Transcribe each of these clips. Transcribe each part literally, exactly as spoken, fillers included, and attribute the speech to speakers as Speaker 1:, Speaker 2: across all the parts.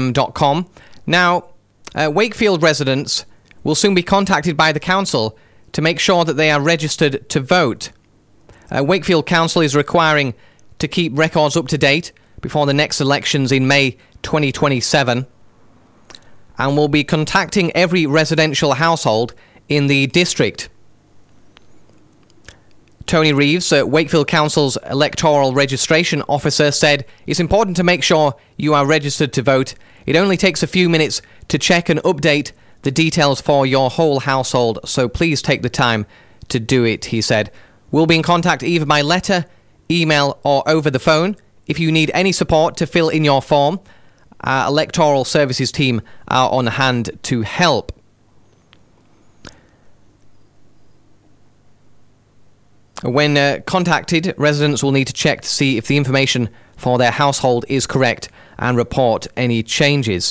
Speaker 1: m dot com. Now, uh, Wakefield residents will soon be contacted by the council to make sure that they are registered to vote. Uh, Wakefield Council is requiring to keep records up to date before the next elections in May twenty twenty-seven, and will be contacting every residential household in the district. Tony Reeves, uh, Wakefield Council's electoral registration officer, said it's important to make sure you are registered to vote. It only takes a few minutes to check and update the details for your whole household, so please take the time to do it, he said. We'll be in contact either by letter, email or over the phone. If you need any support to fill in your form, our electoral services team are on hand to help. When uh, contacted, residents will need to check to see if the information for their household is correct and report any changes.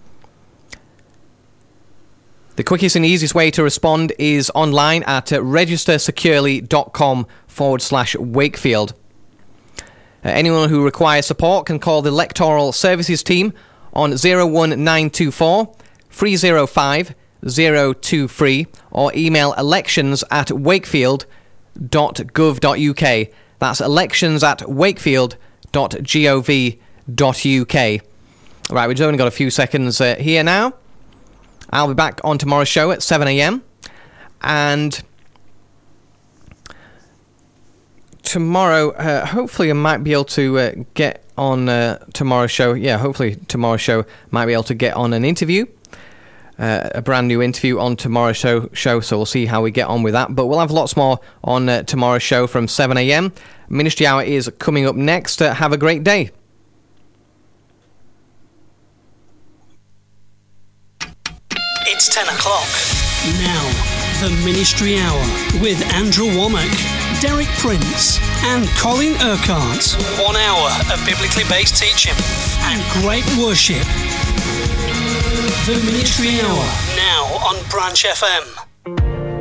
Speaker 1: The quickest and easiest way to respond is online at uh, registersecurely.com forward slash Wakefield. Uh, anyone who requires support can call the Electoral Services team on zero one nine two four, three zero five, zero two three or email elections at wakefield dot gov dot uk. That's elections at wakefield dot gov dot uk. Right, we've only got a few seconds uh, here now. I'll be back on tomorrow's show at seven a.m. And tomorrow, uh, hopefully I might be able to uh, get on uh, tomorrow's show. Yeah, hopefully tomorrow's show might be able to get on an interview. Uh, a brand new interview on tomorrow's show, show, so we'll see how we get on with that. But we'll have lots more on uh, tomorrow's show from seven a.m. Ministry Hour is coming up next. Uh, have a great day.
Speaker 2: It's ten o'clock. Now, the Ministry Hour with Andrew Womack, Derek Prince and Colin Urquhart. One hour of biblically based teaching and great worship. The Ministry Hour, now on Branch F M.